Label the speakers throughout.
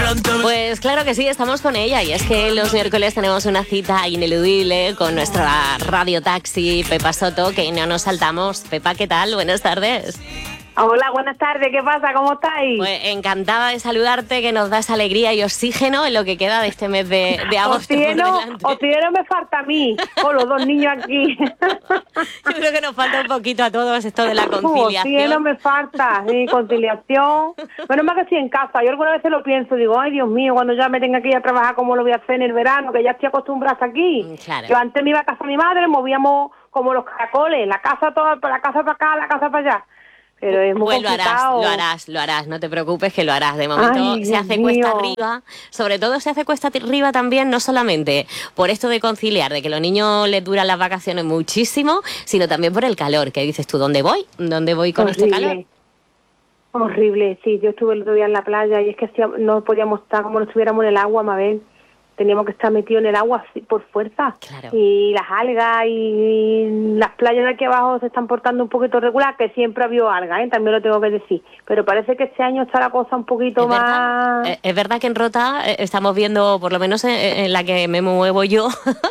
Speaker 1: Pues claro que sí, estamos con ella y es que los miércoles tenemos una cita ineludible con nuestra radio taxi Pepa Soto, que no nos saltamos. Pepa, ¿qué tal? Buenas tardes.
Speaker 2: Hola, buenas tardes, ¿qué pasa? ¿Cómo estáis?
Speaker 1: Pues encantada de saludarte, que nos das alegría y oxígeno en lo que queda de este mes de agosto.
Speaker 2: Oxígeno me falta a mí, con los dos niños aquí.
Speaker 1: Yo creo que nos falta un poquito a todos esto de la conciliación.
Speaker 2: Oxígeno me falta, sí, conciliación. Menos mal que estoy en casa, yo algunas veces lo pienso, digo, ay Dios mío, cuando ya me tenga que ir a trabajar, ¿cómo lo voy a hacer en el verano? Que ya estoy acostumbrada hasta aquí.
Speaker 1: Claro.
Speaker 2: Yo antes me iba a casa de mi madre, movíamos como los caracoles, la casa toda, la casa para acá, la casa para allá. Pero es muy complicado.
Speaker 1: Lo harás, no te preocupes que lo harás. De momento se hace cuesta arriba, sobre todo se hace cuesta arriba también, no solamente por esto de conciliar, de que los niños les duran las vacaciones muchísimo, sino también por el calor, que dices tú, ¿dónde voy? ¿Dónde voy con este calor?
Speaker 2: Horrible, sí, yo estuve el otro día en la playa y es que no podíamos estar como no estuviéramos en el agua, Mabel. Teníamos que estar metidos en el agua por fuerza.
Speaker 1: Claro.
Speaker 2: Y las algas y las playas de aquí abajo se están portando un poquito regular, que siempre ha habido algas, también lo tengo que decir. Pero parece que este año está la cosa un poquito más...
Speaker 1: Es verdad que en Rota estamos viendo, por lo menos en la que me muevo yo,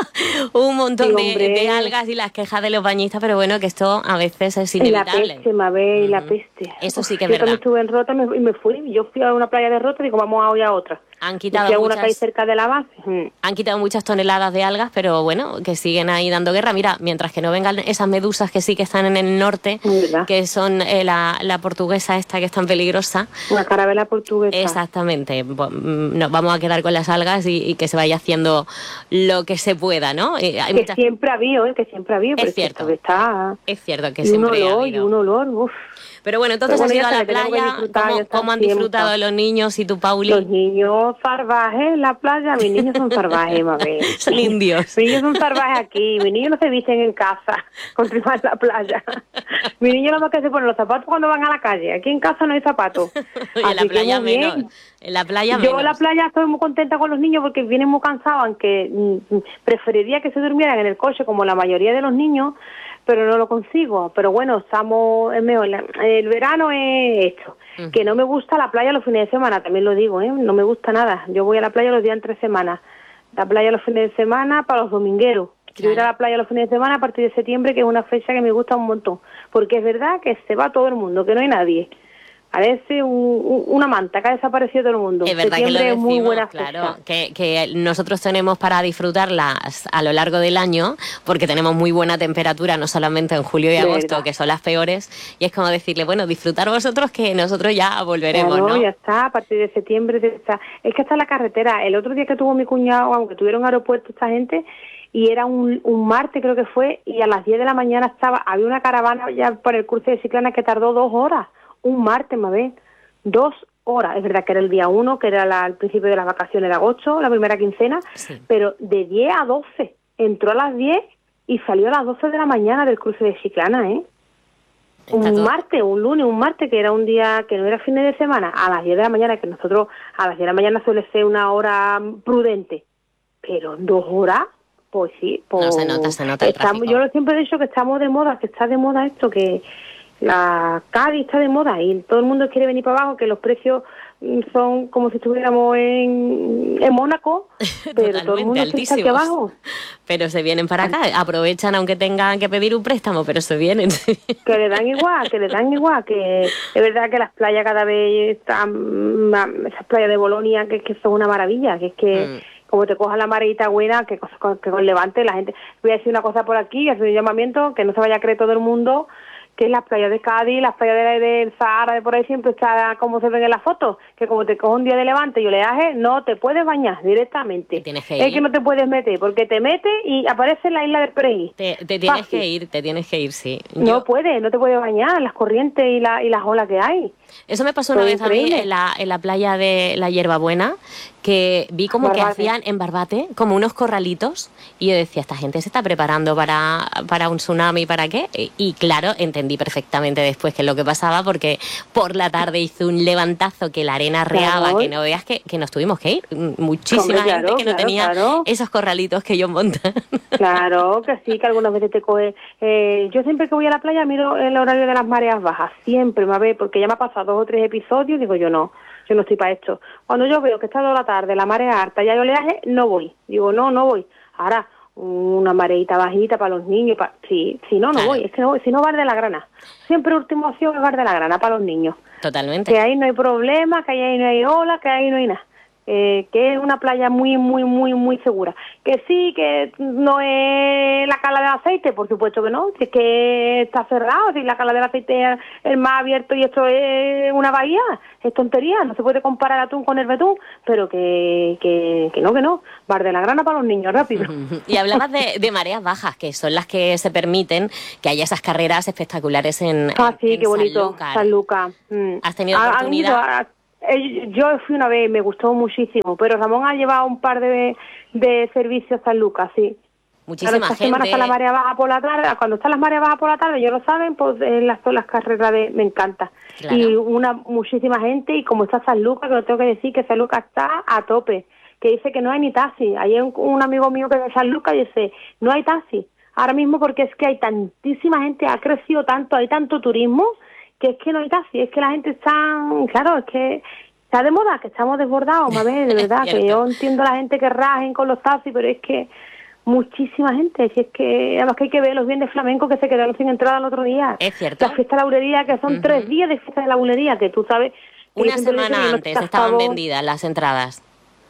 Speaker 1: un montón de algas y las quejas de los bañistas, pero bueno, que esto a veces es inevitable.
Speaker 2: La peste, Mabel, la peste.
Speaker 1: Eso sí que es
Speaker 2: yo
Speaker 1: verdad.
Speaker 2: Yo también estuve en Rota y me fui. Yo fui a una playa de Rota y digo, vamos a ir a otra.
Speaker 1: Han quitado
Speaker 2: una que hay cerca de la base.
Speaker 1: Han quitado muchas toneladas de algas, pero bueno, que siguen ahí dando guerra. Mira, mientras que no vengan esas medusas que sí que están en el norte, que son la portuguesa esta que es tan peligrosa.
Speaker 2: La carabela portuguesa.
Speaker 1: Exactamente. Nos vamos a quedar con las algas y que se vaya haciendo lo que se pueda, ¿no?
Speaker 2: Siempre ha habido, que siempre ha habido.
Speaker 1: Es cierto.
Speaker 2: Es
Speaker 1: cierto que siempre ha habido.
Speaker 2: Y un olor, uff.
Speaker 1: Pero bueno, entonces has ido a la playa. ¿Cómo han disfrutado los niños y tu Pauli?
Speaker 2: Los niños salvajes en la playa. Mis niños son salvajes, Mabel.
Speaker 1: Son indios.
Speaker 2: Mis niños son salvajes aquí. Mis niños no se visten en casa, continuar en la playa. Mis niños nada más que se ponen los zapatos cuando van a la calle. Aquí en casa no hay zapatos.
Speaker 1: Y en la playa menos. En la playa menos.
Speaker 2: Yo en la playa estoy muy contenta con los niños porque vienen muy cansados, aunque preferiría que se durmieran en el coche como la mayoría de los niños, pero no lo consigo. Pero bueno, es mejor. El verano es esto. Que no me gusta la playa los fines de semana, también lo digo, no me gusta nada. Yo voy a la playa los días entre semanas. La playa los fines de semana para los domingueros. Claro. Yo ir a la playa los fines de semana a partir de septiembre, que es una fecha que me gusta un montón. Porque es verdad que se va todo el mundo, que no hay nadie. Parece una manta que ha desaparecido todo el mundo.
Speaker 1: Es verdad que lo decimos,
Speaker 2: muy buena
Speaker 1: claro, que nosotros tenemos para disfrutarlas a lo largo del año, porque tenemos muy buena temperatura, no solamente en julio y agosto, que son las peores, y es como decirle, bueno, disfrutar vosotros que nosotros ya volveremos,
Speaker 2: claro,
Speaker 1: ¿no?
Speaker 2: Ya está, a partir de septiembre está. Es que está en la carretera. El otro día que tuvo mi cuñado, aunque tuvieron aeropuerto esta gente, y era un martes creo que fue, y a las 10 de la mañana había una caravana ya por el cruce de Chiclana que tardó 2 horas. Un martes, Mabel, 2 horas. Es verdad que era el día 1, que era al principio de las vacaciones de agosto, la primera quincena, pero de 10 a 12. Entró a las 10 y salió a las 12 de la mañana del cruce de Chiclana, martes, un lunes, un martes, que era un día que no era fin de semana, a las 10 de la mañana, que nosotros a las 10 de la mañana suele ser una hora prudente, pero 2 horas, pues sí. Pues
Speaker 1: no, se nota el tráfico.
Speaker 2: Yo siempre he dicho que estamos de moda, que está de moda esto, que la Cádiz está de moda y todo el mundo quiere venir para abajo, que los precios son como si estuviéramos en Mónaco, pero todo el mundo está aquí abajo.
Speaker 1: Pero se vienen para acá, aprovechan aunque tengan que pedir un préstamo, pero se vienen.
Speaker 2: Que le dan igual, que es verdad que las playas cada vez están, esas playas de Bolonia, que son una maravilla, que es que como te cojas la marita buena, que con Levante la gente... Voy a decir una cosa por aquí, hacer un llamamiento, que no se vaya a creer todo el mundo que las playas de Cádiz, las playas del Sahara, de por ahí siempre está como se ven en las fotos, que como te coge un día de levante y oleaje, no te puedes bañar directamente.
Speaker 1: Es
Speaker 2: que no te puedes meter, porque te metes y aparece en la isla del Perejil.
Speaker 1: Te tienes que ir, sí.
Speaker 2: No te puedes bañar, las corrientes y las olas que hay.
Speaker 1: Eso me pasó una vez a mí en la playa de la Hierbabuena, que vi como que hacían en Barbate como unos corralitos y yo decía, esta gente se está preparando para un tsunami, ¿para qué? Y claro, entendí perfectamente después qué es lo que pasaba, porque por la tarde hizo un levantazo que la arena reaba, que no veas que nos tuvimos que ir. Muchísima gente que no tenía esos corralitos que ellos montan.
Speaker 2: Claro, que sí, que algunas veces te coge. Yo siempre que voy a la playa miro el horario de las mareas bajas, siempre, porque ya me ha pasado 2 o 3 episodios, digo yo no yo no estoy para esto. Cuando yo veo que está toda la tarde, la marea alta y hay oleaje, no voy. Digo, no voy. Ahora, una mareita bajita para los niños, si no voy, es que no voy, si no Bar de la Grana. Siempre última opción es Bar de la Grana para los niños.
Speaker 1: Totalmente.
Speaker 2: Que ahí no hay problema, que ahí no hay ola, que ahí no hay nada. Que es una playa muy, muy, muy, muy segura. Que sí, que no es la Cala del Aceite, por supuesto que no, es que está cerrado, si la Cala del Aceite es el mar abierto y esto es una bahía, es tontería, no se puede comparar atún con el betún, pero que no, Bar de la Grana para los niños, rápido.
Speaker 1: Y hablabas de mareas bajas, que son las que se permiten que haya esas carreras especteculares en
Speaker 2: qué bonito, Sanlúcar.
Speaker 1: ¿Has tenido oportunidad?
Speaker 2: Yo fui una vez, me gustó muchísimo, pero Ramón ha llevado un par de servicios a Sanlúcar, sí.
Speaker 1: Muchísima
Speaker 2: esta
Speaker 1: gente.
Speaker 2: Semana está la marea baja por la tarde, cuando están las mareas bajas por la tarde, ellos lo saben, pues son las carreras me encanta. Claro. Y muchísima gente, y como está Sanlúcar, que lo tengo que decir, que Sanlúcar está a tope, que dice que no hay ni taxi. Ayer un amigo mío que es de Sanlúcar dice, no hay taxi, ahora mismo porque es que hay tantísima gente, ha crecido tanto, hay tanto turismo, que es que no hay taxi, es que la gente está, claro, es que está de moda, que estamos desbordados, de verdad, que yo entiendo a la gente que rajen con los taxis, pero es que muchísima gente, si es que además que hay que ver los viernes flamencos que se quedaron sin entrada el otro día.
Speaker 1: Es cierto.
Speaker 2: La fiesta de la bulería, que son 3 días de fiesta de la bulería, que tú sabes...
Speaker 1: Una semana antes estaban vendidas las entradas.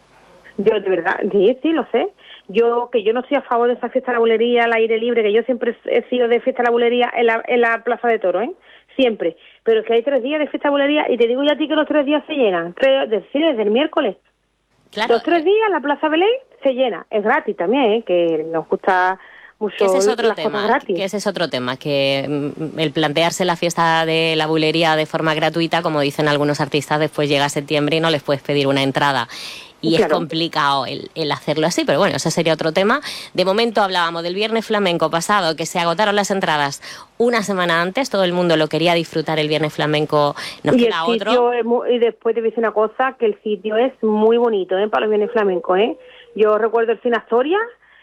Speaker 2: Yo, de verdad, sí, lo sé. Yo no estoy a favor de esa fiesta de la bulería al aire libre, que yo siempre he sido de fiesta de la bulería en la Plaza de Toros, siempre. Pero es que hay 3 días de fiesta de bulería y te digo ya a ti que los 3 días se llenan. Desde el miércoles.
Speaker 1: Claro.
Speaker 2: Los 3 días la Plaza Belén se llena. Es gratis también, que nos gusta mucho
Speaker 1: ese es otro
Speaker 2: las
Speaker 1: tema,
Speaker 2: cosas gratis.
Speaker 1: Que ese es otro tema, que el plantearse la fiesta de la bulería de forma gratuita, como dicen algunos artistas, después llega septiembre y no les puedes pedir una entrada. Y claro, es complicado el hacerlo así, pero bueno, ese sería otro tema. De momento hablábamos del Viernes Flamenco pasado, que se agotaron las entradas una semana antes, todo el mundo lo quería disfrutar el Viernes Flamenco, nos queda otro.
Speaker 2: Y después te voy a decir una cosa, que el sitio es muy bonito, para los Viernes Flamencos, Yo recuerdo el Cine Astoria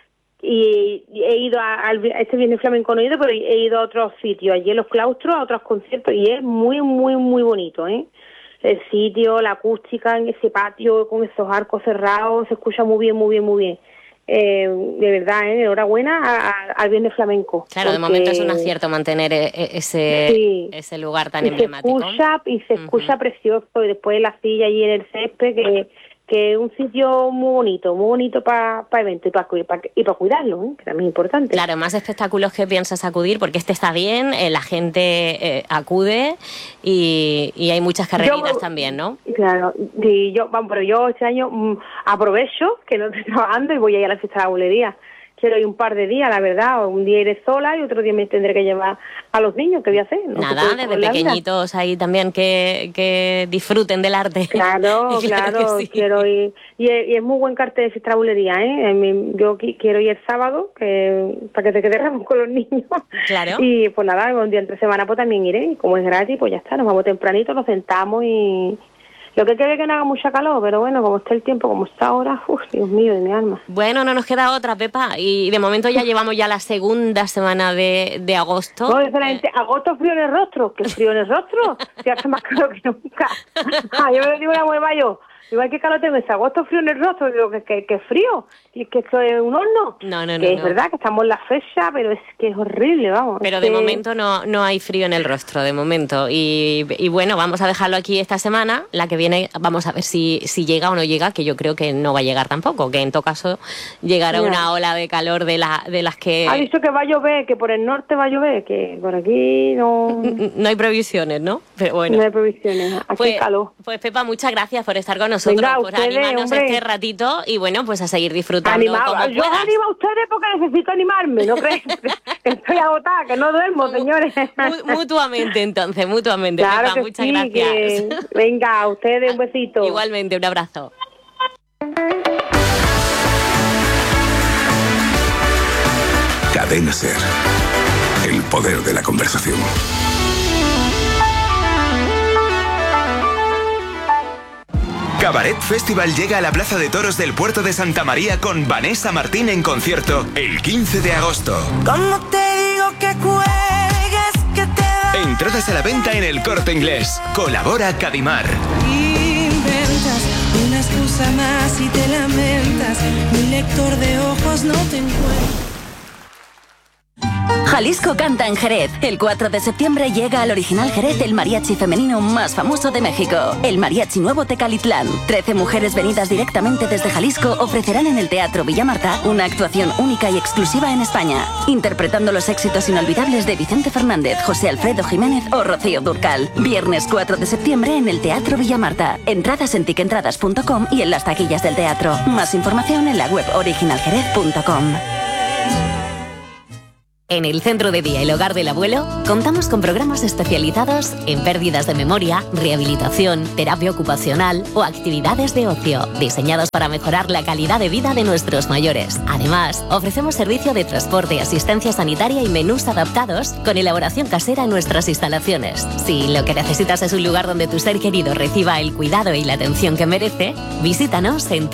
Speaker 2: y he ido a este Viernes Flamenco, no he ido, pero he ido a otros sitios, allí en los claustros, a otros conciertos, y es muy, muy, muy bonito, El sitio, la acústica en ese patio con esos arcos cerrados, se escucha muy bien, muy bien, muy bien. De verdad, enhorabuena al Viernes Flamenco.
Speaker 1: Claro, de momento es un acierto mantener ese lugar tan emblemático.
Speaker 2: Se escucha precioso, y después la silla allí en el césped, que es un sitio muy bonito para eventos y para cuidarlo, que también es importante.
Speaker 1: Claro, más espectáculos que piensas acudir, porque este está bien, la gente acude y hay muchas carreritas también, ¿no?
Speaker 2: Claro, pero yo este año aprovecho que no estoy trabajando y voy a ir a la fiesta de la bulería. Quiero ir un par de días, la verdad, un día iré sola y otro día me tendré que llevar a los niños, ¿qué voy a hacer?
Speaker 1: Nada, desde pequeñitos ahí también que disfruten del arte.
Speaker 2: Claro, sí. Quiero ir. Y es muy buen cartel de fiesta de la bulería, Yo quiero ir el sábado, para que te quedemos con los niños.
Speaker 1: Claro.
Speaker 2: Y pues nada, un día entre semana pues también iré, y como es gratis, pues ya está, nos vamos tempranito, nos sentamos y... Lo que quiero es que no haga mucha calor, pero bueno, como está el tiempo, como está ahora, Dios mío, de mi alma.
Speaker 1: Bueno, no nos queda otra, Pepa, y de momento ya llevamos ya la segunda semana de agosto.
Speaker 2: No, excelente. Agosto frío en el rostro, ¿qué frío en el rostro? Se hace más calor que nunca. Yo me digo una hueva igual que calor tengo, ese agosto frío en el rostro, digo que frío, y es que esto es un horno.
Speaker 1: No.
Speaker 2: Es verdad que estamos en la fecha, pero es que es horrible, vamos.
Speaker 1: Pero de momento no hay frío en el rostro, de momento. Y bueno, vamos a dejarlo aquí esta semana. La que viene vamos a ver si llega o no llega, que yo creo que no va a llegar tampoco, que en todo caso llegará una ola de calor de las que...
Speaker 2: Ha dicho que va a llover, que por el norte va a llover, que por aquí no...
Speaker 1: No hay previsiones, ¿no? Pero bueno.
Speaker 2: No hay previsiones, aquí hay calor.
Speaker 1: Pues Pepa, muchas gracias por estar con nosotros, por animarnos este ratito y bueno, pues a seguir disfrutando como puedas.
Speaker 2: Yo animo a ustedes porque necesito animarme, ¿no crees? Estoy agotada, que no duermo, señores.
Speaker 1: Mutuamente entonces,
Speaker 2: claro,
Speaker 1: Pepa, muchas gracias.
Speaker 2: Venga, a ustedes un besito.
Speaker 1: Igualmente, un abrazo.
Speaker 3: Cadena SER, el poder de la conversación. Cabaret Festival llega a la Plaza de Toros del Puerto de Santa María con Vanessa Martín en concierto el 15 de agosto.
Speaker 4: ¿Cómo te digo que cuelgues, que te...
Speaker 3: Entradas a la venta en El Corte Inglés. Colabora Cadimar.
Speaker 4: Dime inventas una excusa más y te lamentas. Mi lector de ojos no te encuentra.
Speaker 5: Jalisco canta en Jerez. El 4 de septiembre llega al Original Jerez el mariachi femenino más famoso de México, el Mariachi Nuevo Tecalitlán. 13 mujeres venidas directamente desde Jalisco ofrecerán en el Teatro Villa Marta una actuación única y exclusiva en España, interpretando los éxitos inolvidables de Vicente Fernández, José Alfredo Jiménez o Rocío Dúrcal. Viernes 4 de septiembre en el Teatro Villa Marta. Entradas en tiquentradas.com y en las taquillas del teatro. Más información en la web originaljerez.com.
Speaker 1: En el Centro de Día El Hogar del Abuelo contamos con programas especializados en pérdidas de memoria, rehabilitación, terapia ocupacional o actividades de ocio, diseñados para mejorar la calidad de vida de nuestros mayores. Además, ofrecemos servicio de transporte, asistencia sanitaria y menús adaptados con elaboración casera en nuestras instalaciones. Si lo que necesitas es un lugar donde tu ser querido reciba el cuidado y la atención que merece, visítanos en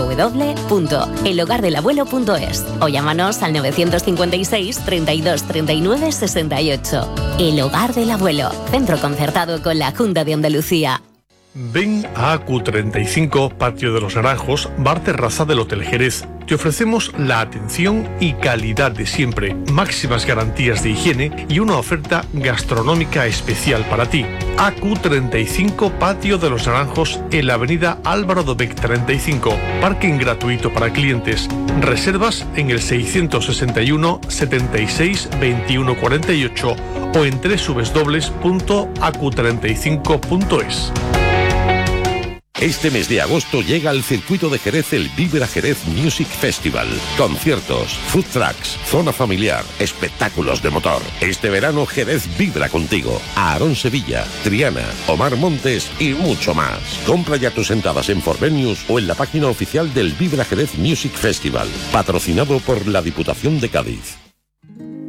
Speaker 1: www.elhogardelabuelo.es o llámanos al 956 32 39 68. El Hogar del Abuelo, centro concertado con la Junta de Andalucía.
Speaker 6: Ven a AQ35, Patio de los Naranjos, bar terraza del Hotel Jerez. Te ofrecemos la atención y calidad de siempre, máximas garantías de higiene y una oferta gastronómica especial para ti. AQ35, Patio de los Naranjos, en la avenida Álvaro Dobech 35. Parking gratuito para clientes. Reservas en el 661 76 21 48 o en www.acu35.es.
Speaker 7: Este mes de agosto llega al circuito de Jerez el Vibra Jerez Music Festival. Conciertos, food trucks, zona familiar, espectáculos de motor. Este verano Jerez vibra contigo. Aarón Sevilla, Triana, Omar Montes y mucho más. Compra ya tus entradas en Forvenius o en la página oficial del Vibra Jerez Music Festival, patrocinado por la Diputación de Cádiz.